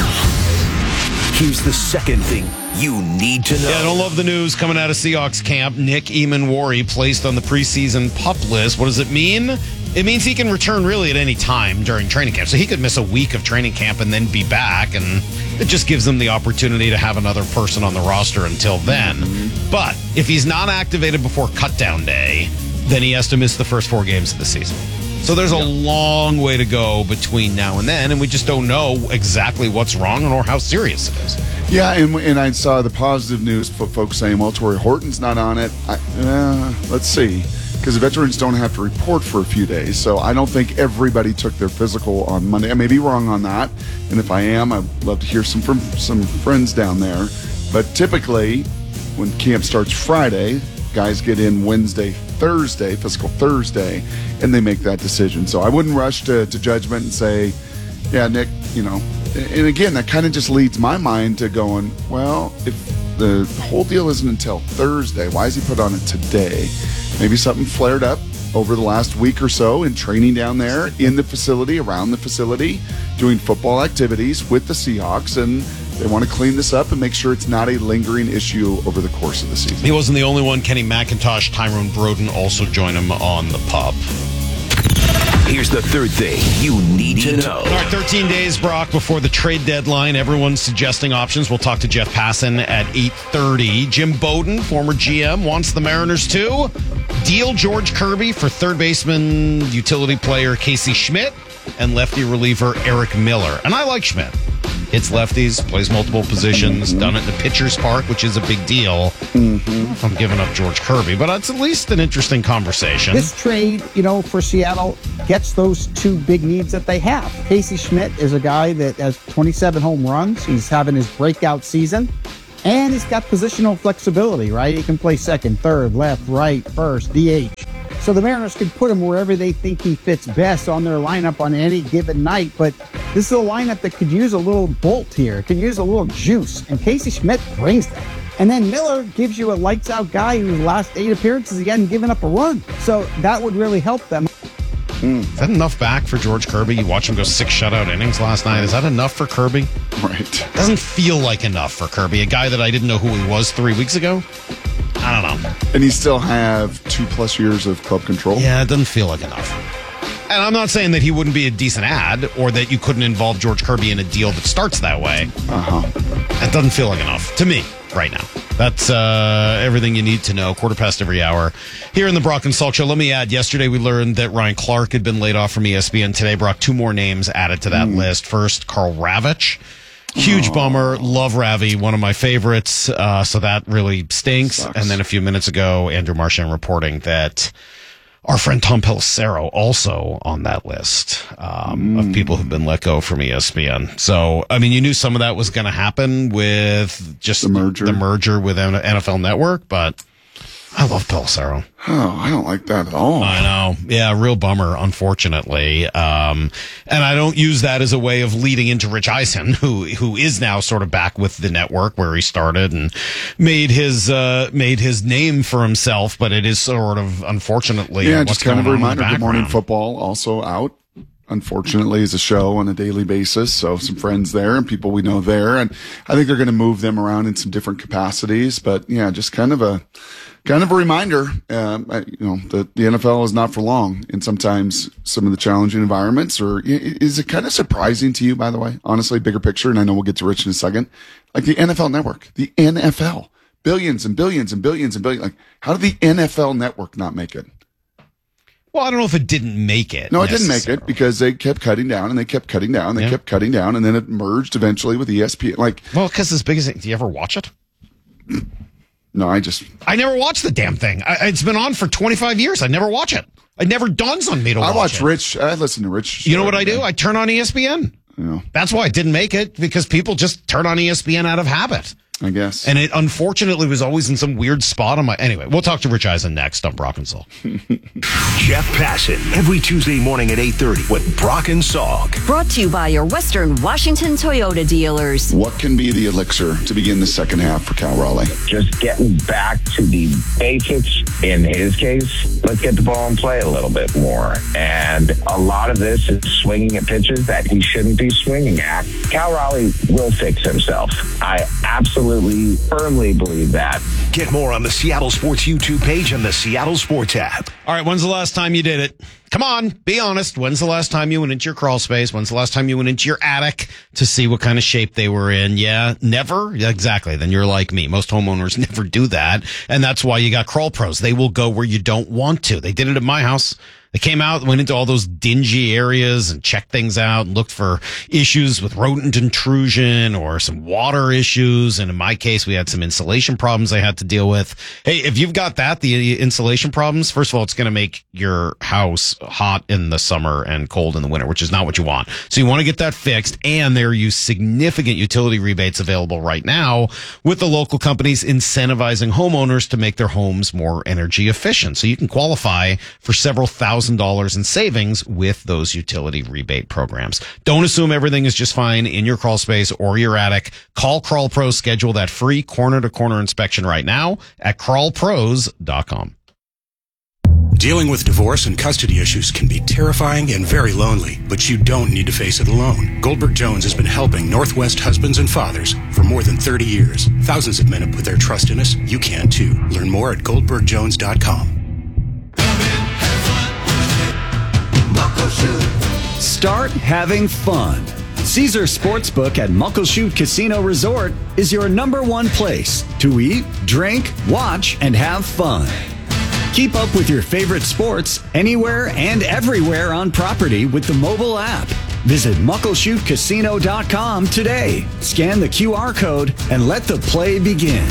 Here's the second thing you need to know. Yeah, I don't love the news coming out of Seahawks camp. Nick Eamon-Wari placed on the preseason PUP list. What does it mean? It means he can return really at any time during training camp. So he could miss a week of training camp and then be back, and it just gives them the opportunity to have another person on the roster until then. But if he's not activated before cutdown day, then he has to miss the first 4 games of the season. So there's a long way to go between now and then, and we just don't know exactly what's wrong or how serious it is. Yeah, and I saw the positive news for folks saying, well, Torrey Horton's not on it. Let's see, because the veterans don't have to report for a few days, so I don't think everybody took their physical on Monday. I may be wrong on that, and if I am, I'd love to hear from some friends down there. But typically, when camp starts Friday, guys get in Wednesday, Thursday, physical Thursday, and they make that decision. So I wouldn't rush to judgment and say, yeah, Nick, and again, that kind of just leads my mind to going, well, if the whole deal isn't until Thursday, why is he put on it today? Maybe something flared up over the last week or so in training down there in the facility, around the facility, doing football activities with the Seahawks, and They want to clean this up and make sure it's not a lingering issue over the course of the season. He wasn't the only one. Kenny McIntosh, Tyrone Broden also join him on the pub. Here's the third thing you need to know. All right, 13 days, Brock, before the trade deadline. Everyone's suggesting options. We'll talk to Jeff Passan at 8:30. Jim Bowden, former GM, wants the Mariners to deal George Kirby for third baseman utility player Casey Schmidt and lefty reliever Eric Miller. And I like Schmidt. Hits lefties, plays multiple positions, done it in the pitcher's park, which is a big deal. If I'm giving up George Kirby, but it's at least an interesting conversation. This trade, for Seattle gets those two big needs that they have. Casey Schmidt is a guy that has 27 home runs. He's having his breakout season, and he's got positional flexibility, right? He can play second, third, left, right, first, DH. So the Mariners can put him wherever they think he fits best on their lineup on any given night. But this is a lineup that could use a little bolt here, could use a little juice. And Casey Schmidt brings that. And then Miller gives you a lights-out guy whose last 8 appearances he hadn't given up a run. So that would really help them. Is that enough back for George Kirby? You watch him go 6 shutout innings last night. Is that enough for Kirby? Right. Doesn't feel like enough for Kirby. A guy that I didn't know who he was 3 weeks ago. I don't know. And he still have 2+ years of club control. Yeah, it doesn't feel like enough. And I'm not saying that he wouldn't be a decent ad or that you couldn't involve George Kirby in a deal that starts that way. That doesn't feel like enough to me right now. That's everything you need to know. 1/4 every hour here in the Brock and Salk Show. Let me add, yesterday we learned that Ryan Clark had been laid off from ESPN. Today, Brock, 2 more names added to that list. First, Carl Ravitch. Huge bummer. Love Ravi, one of my favorites. So that really stinks. Sucks. And then a few minutes ago, Andrew Marchand reporting that our friend Tom Pelissero also on that list of people who've been let go from ESPN. So, I mean, you knew some of that was going to happen with just the merger with NFL Network, but I love Pelissero. Oh, I don't like that at all. I know. Yeah, real bummer, unfortunately. And I don't use that as a way of leading into Rich Eisen, who is now sort of back with the network where he started and made his name for himself. But it is sort of, unfortunately, yeah, what's just kind of a going on in the reminder. Good Morning background. Football also out. Unfortunately, is a show on a daily basis. So some friends there and people we know there, and I think they're going to move them around in some different capacities. But yeah, just kind of a reminder. The NFL is not for long, and sometimes some of the challenging environments. Or is it kind of surprising to you, by the way? Honestly, bigger picture, and I know we'll get to Rich in a second. Like the NFL Network, the NFL, billions and billions and billions and billions. Like, how did the NFL Network not make it? Well, I don't know if it didn't make it. No, it didn't make it because they kept cutting down and they kept cutting down and they kept cutting down, and then it merged eventually with ESPN. Well, because as big as it, do you ever watch it? No, I never watched the damn thing. It's been on for 25 years. I never watch it. It never dawns on me to watch it. I watch Rich. I listen to Rich. You know what I do? I turn on ESPN. Yeah. That's why it didn't make it, because people just turn on ESPN out of habit. I guess. And it unfortunately was always in some weird spot on my... Anyway, we'll talk to Rich Eisen next on Brock and Salk. Jeff Passan, every Tuesday morning at 8:30 with Brock and Salk. Brought to you by your Western Washington Toyota dealers. What can be the elixir to begin the second half for Cal Raleigh? Just getting back to the basics. In his case, let's get the ball in play a little bit more. And a lot of this is swinging at pitches that he shouldn't be swinging at. Cal Raleigh will fix himself. I absolutely, firmly believe that. Get more on the Seattle Sports YouTube page and the Seattle Sports app. All right, when's the last time you did it? Come on, be honest. When's the last time you went into your crawl space? When's the last time you went into your attic to see what kind of shape they were in? Yeah, never? Yeah, exactly. Then you're like me. Most homeowners never do that. And that's why you got Crawl Pros. They will go where you don't want to. They did it at my house. They came out, went into all those dingy areas and checked things out and looked for issues with rodent intrusion or some water issues. And in my case, we had some insulation problems I had to deal with. Hey, if you've got the insulation problems, first of all, it's going to make your house hot in the summer and cold in the winter, which is not what you want. So you want to get that fixed. And there are significant utility rebates available right now with the local companies incentivizing homeowners to make their homes more energy efficient. So you can qualify for several $1,000s in savings with those utility rebate programs. Don't assume everything is just fine in your crawl space or your attic. Call Crawl Pros. Schedule that free corner-to-corner inspection right now at crawlpros.com. Dealing with divorce and custody issues can be terrifying and very lonely, but you don't need to face it alone. Goldberg Jones has been helping Northwest husbands and fathers for more than 30 years. Thousands of men have put their trust in us. You can too. Learn more at goldbergjones.com. Start having fun. Caesar Sportsbook at Muckleshoot Casino Resort is your #1 place to eat, drink, watch, and have fun. Keep up with your favorite sports anywhere and everywhere on property with the mobile app. Visit muckleshootcasino.com today. Scan the QR code and let the play begin.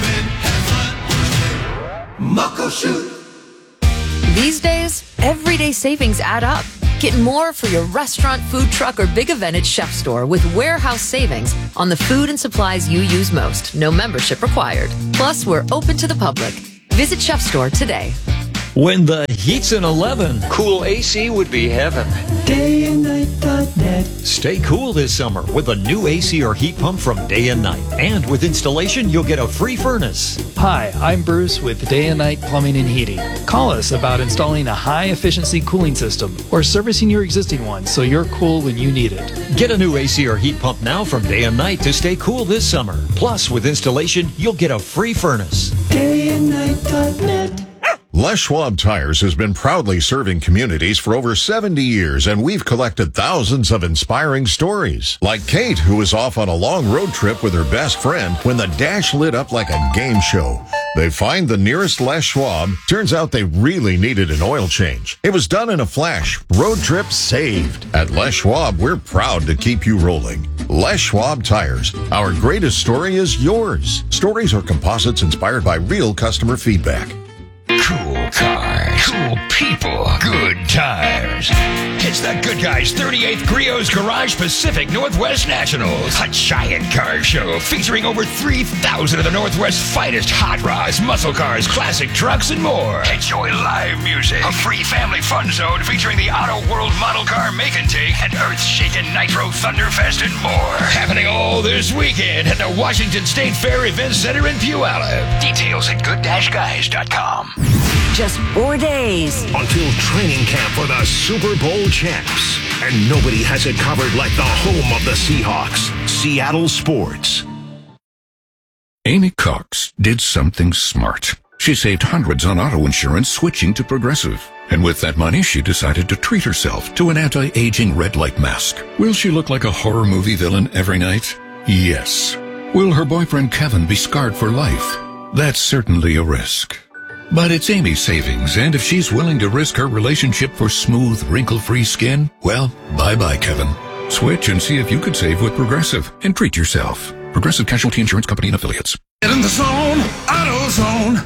Muckleshoot. These days, everyday savings add up. Get more for your restaurant, food truck, or big event at Chef Store with warehouse savings on the food and supplies you use most. No membership required. Plus, we're open to the public. Visit Chef Store today. When the heat's an 11, cool AC would be heaven. DayandNight.net. Stay cool this summer with a new AC or heat pump from Day and Night. And with installation, you'll get a free furnace. Hi, I'm Bruce with Day and Night Plumbing and Heating. Call us about installing a high-efficiency cooling system or servicing your existing one so you're cool when you need it. Get a new AC or heat pump now from Day and Night to stay cool this summer. Plus, with installation, you'll get a free furnace. DayandNight.net. Les Schwab Tires has been proudly serving communities for over 70 years, and we've collected thousands of inspiring stories. Like Kate, who was off on a long road trip with her best friend when the dash lit up like a game show. They find the nearest Les Schwab. Turns out they really needed an oil change. It was done in a flash. Road trip saved. At Les Schwab, we're proud to keep you rolling. Les Schwab Tires. Our greatest story is yours. Stories are composites inspired by real customer feedback. Cool cars, cool people, good tires. It's the Good Guys 38th Griots Garage Pacific Northwest Nationals, a giant car show featuring over 3,000 of the Northwest's finest hot rods, muscle cars, classic trucks, and more. Enjoy live music, a free family fun zone featuring the Auto World Model Car Make and Take, and Earth-Shaking Nitro Thunderfest, and more. Happening all this weekend at the Washington State Fair Event Center in Puyallup. Details at good-guys.com. Just 4 days until training camp for the Super Bowl champs. And nobody has it covered like the home of the Seahawks, Seattle Sports. Amy Cox did something smart. She saved hundreds on auto insurance switching to Progressive. And with that money, she decided to treat herself to an anti-aging red light mask. Will she look like a horror movie villain every night? Yes. Will her boyfriend Kevin be scarred for life? That's certainly a risk. But it's Amy's savings, and if she's willing to risk her relationship for smooth, wrinkle-free skin, well, bye-bye, Kevin. Switch and see if you could save with Progressive and treat yourself. Progressive Casualty Insurance Company and Affiliates. Get in the zone, AutoZone.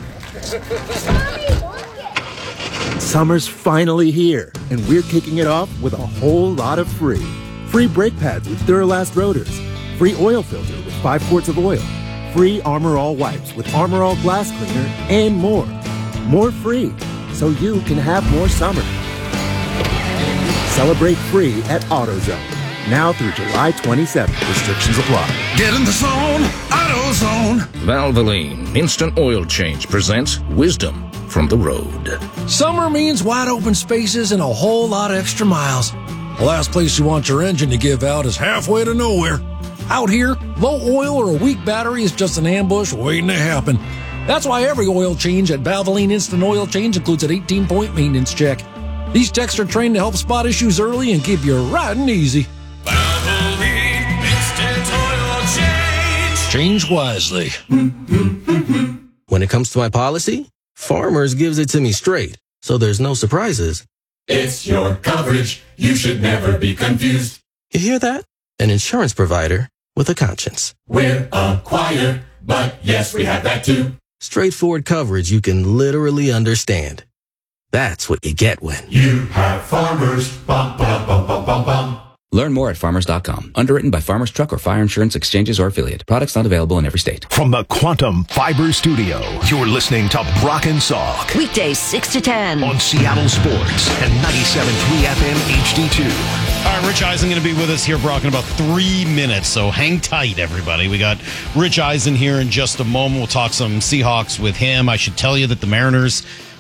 Summer's finally here, and we're kicking it off with a whole lot of free. Free brake pads with Duralast rotors. Free oil filter with 5 quarts of oil. Free Armor All wipes with Armor All glass cleaner, and more. More free, so you can have more summer. Celebrate free at AutoZone. Now through July 27th. Restrictions apply. Get in the zone, AutoZone. Valvoline Instant Oil Change presents Wisdom from the Road. Summer means wide open spaces and a whole lot of extra miles. The last place you want your engine to give out is halfway to nowhere. Out here, low oil or a weak battery is just an ambush waiting to happen. That's why every oil change at Valvoline Instant Oil Change includes an 18-point maintenance check. These techs are trained to help spot issues early and keep you riding easy. Valvoline Instant Oil Change. Change wisely. When it comes to my policy, Farmers gives it to me straight, so there's no surprises. It's your coverage. You should never be confused. You hear that? An insurance provider with a conscience. We're a choir, but yes, we have that too. Straightforward coverage you can literally understand. That's what you get when you have Farmers. Bum, bum, bum, bum, bum, bum. Learn more at farmers.com. Underwritten by Farmers Truck or Fire Insurance Exchanges or Affiliate. Products not available in every state. From the Quantum Fiber Studio, you're listening to Brock and Salk. Weekdays 6 to 10 on Seattle Sports and 97.3 FM HD2. All right, Rich Eisen going to be with us here, Brock, in about 3 minutes, so hang tight, everybody. We got Rich Eisen here in just a moment. We'll talk some Seahawks with him. I should tell you that the Mariners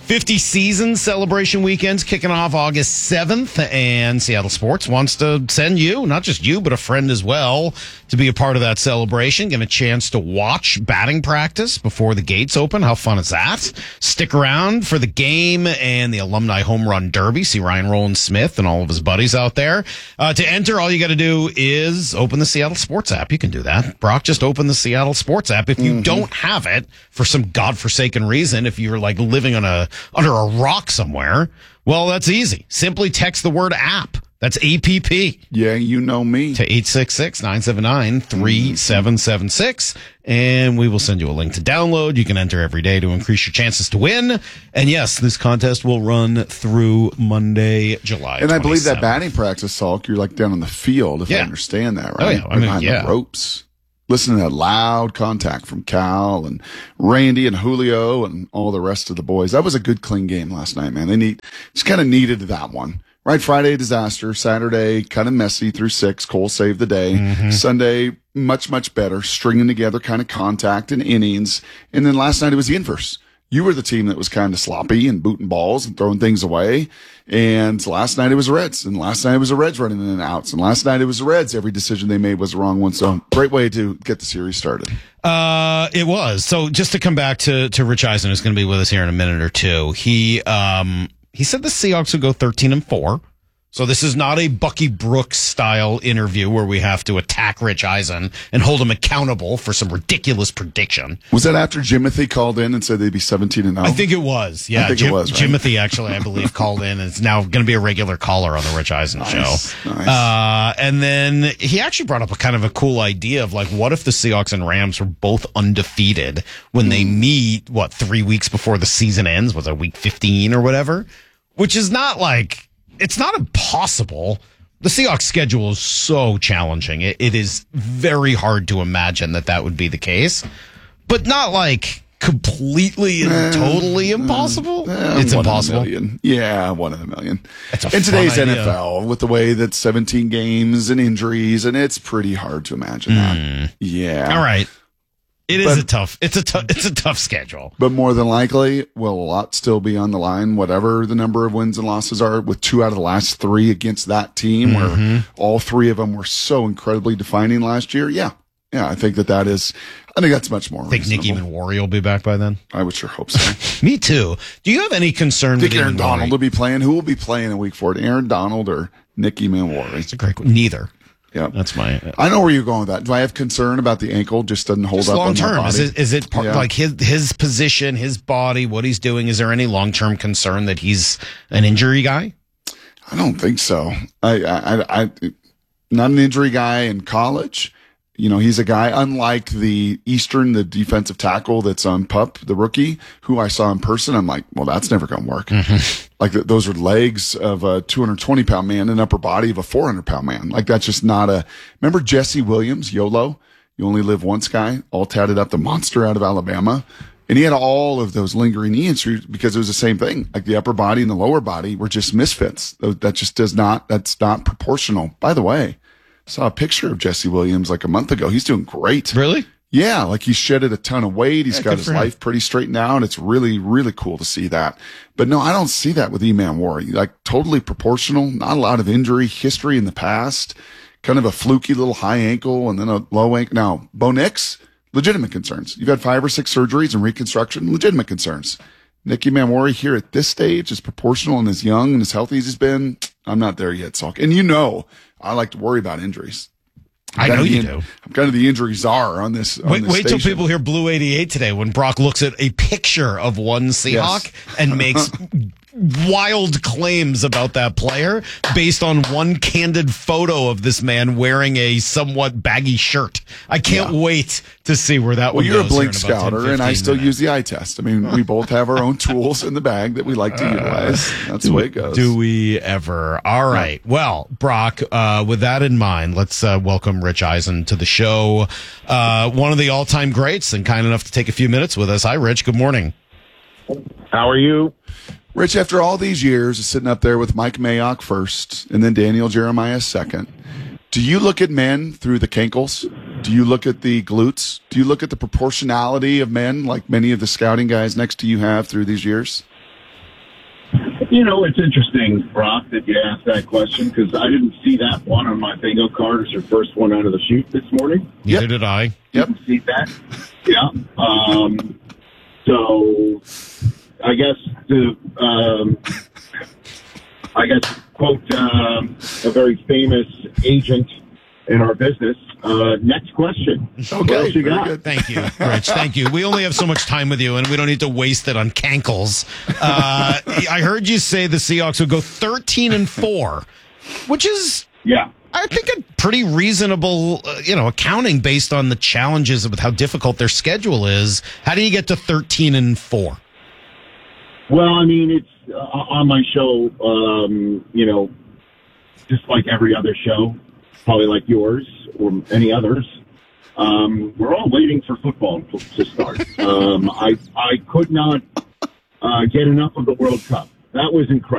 50 season celebration weekends kicking off August 7th, and Seattle Sports wants to send you, not just you, but a friend as well, to be a part of that celebration. Give a chance to watch batting practice before the gates open. How fun is that? Stick around for the game and the Alumni Home Run Derby. See Ryan Roland Smith and all of his buddies out there. To enter, all you got to do is open the Seattle Sports app. You can do that. Brock, just open the Seattle Sports app. If you don't have it for some godforsaken reason, if you're like living under a rock somewhere, well, that's easy. Simply text the word app. That's APP. Yeah, you know me. To 866-979-3776. And we will send you a link to download. You can enter every day to increase your chances to win. And yes, this contest will run through Monday, July 27th. And I believe that batting practice, Salk, you're like down on the field, if I understand that, right? Oh, yeah. I mean, behind the ropes. Listen to that loud contact from Cal and Randy and Julio and all the rest of the boys. That was a good, clean game last night, man. Just kind of needed that one. Right, Friday, disaster. Saturday, kind of messy through 6. Cole saved the day. Mm-hmm. Sunday, much, much better. Stringing together kind of contact and innings. And then last night, it was the inverse. You were the team that was kind of sloppy and booting balls and throwing things away. And last night, it was the Reds. And last night, it was the Reds running in and outs. And last night, it was the Reds. Every decision they made was the wrong one. So great way to get the series started. It was. So just to come back to Rich Eisen, who's going to be with us here in a minute or two. He said the Seahawks would go 13-4. So this is not a Bucky Brooks style interview where we have to attack Rich Eisen and hold him accountable for some ridiculous prediction. Was that after Jimothy called in and said they'd be 17-0? I think it was. Yeah, it was. Right? Jimothy actually, I believe, called in and is now going to be a regular caller on the Rich Eisen show. Nice. And then he actually brought up a kind of a cool idea of like, what if the Seahawks and Rams were both undefeated when they meet, 3 weeks before the season ends? Was it week 15 or whatever? Which is not like, it's not impossible. The Seahawks schedule is so challenging. It is very hard to imagine that would be the case, but not like completely and totally impossible. It's impossible. Yeah, 1 in a million. In today's idea. NFL, with the way that 17 games and injuries, and it's pretty hard to imagine that. Yeah. All right. It's a tough schedule. But more than likely, will a lot still be on the line, whatever the number of wins and losses are, with 2 out of the last 3 against that team, where all 3 of them were so incredibly defining last year. Yeah, I think that's much more Think reasonable. Nicky Manwario will be back by then? I would sure hope so. Me too. Do you have any concern Think with Aaron Donald will be playing? Who will be playing in week 4? Aaron Donald or Nicky Manwario? It's a great question. Neither. Yeah, that's my. I know where you're going with that. Do I have concern about the ankle? Just doesn't hold up long term. On my body? Is it part, like his position, his body, what he's doing? Is there any long term concern that he's an injury guy? I don't think so. I not an injury guy in college. You know, he's a guy, unlike the defensive tackle that's on PUP, the rookie, who I saw in person. I'm like, well, that's never going to work. Like, those are legs of a 220-pound man and upper body of a 400-pound man. Like, that's just not remember Jesse Williams, YOLO? You only live once guy, all tatted up, the monster out of Alabama. And he had all of those lingering knee injuries because it was the same thing. Like, the upper body and the lower body were just misfits. That's not proportional. By the way, I saw a picture of Jesse Williams like a month ago. He's doing great. Really? Yeah, like he shedded a ton of weight. He's got his life pretty straightened out. It's really, really cool to see that. But no, I don't see that with Eman Wari. Like, totally proportional, not a lot of injury history in the past, kind of a fluky little high ankle and then a low ankle. Now, Bo Nix, legitimate concerns. You've had 5 or 6 surgeries and reconstruction, legitimate concerns. Nicky Manwario here at this stage is proportional and as young and as healthy as he's been. I'm not there yet, Salk. And I like to worry about injuries. I know you do. I'm kind of the injury czar on this. Wait till people hear Blue 88 today when Brock looks at a picture of one Seahawk and makes wild claims about that player based on one candid photo of this man wearing a somewhat baggy shirt. I can't wait to see where that one goes. Well, you're a blink scouter, and I still use the eye test. I mean, we both have our own tools in the bag that we like to utilize. That's the way it goes. Do we ever? All right. Well, Brock, with that in mind, let's welcome Rich Eisen to the show. One of the all-time greats and kind enough to take a few minutes with us. Hi, Rich. Good morning. How are you? Rich, after all these years of sitting up there with Mike Mayock first and then Daniel Jeremiah second, do you look at men through the cankles? Do you look at the glutes? Do you look at the proportionality of men like many of the scouting guys next to you have through these years? You know, it's interesting, Brock, that you asked that question because I didn't see that one on my bingo card as your first one out of the chute this morning. Neither did I. Didn't see that. Yeah. So I guess quote a very famous agent in our business. Next question. Okay, what else you got? good. Thank you, Rich. Thank you. We only have so much time with you, and we don't need to waste it on cankles. I heard you say the Seahawks would go 13-4, which is, I think, a pretty reasonable, accounting based on the challenges with how difficult their schedule is. How do you get to 13-4? Well, I mean, it's on my show, just like every other show, probably like yours or any others. We're all waiting for football to start. I could not get enough of the World Cup. That was incredible.